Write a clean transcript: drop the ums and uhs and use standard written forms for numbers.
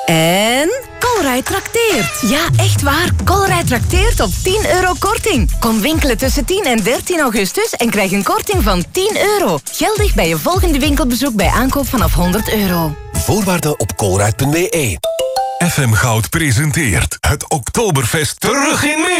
En Colruyt trakteert. Ja, echt waar. Colruyt trakteert op 10 euro korting. Kom winkelen tussen 10 en 13 augustus en krijg een korting van 10 euro. Geldig bij je volgende winkelbezoek bij aankoop vanaf 100 euro. Voorwaarden op colruyt.be. FM Goud presenteert het Oktoberfest terug in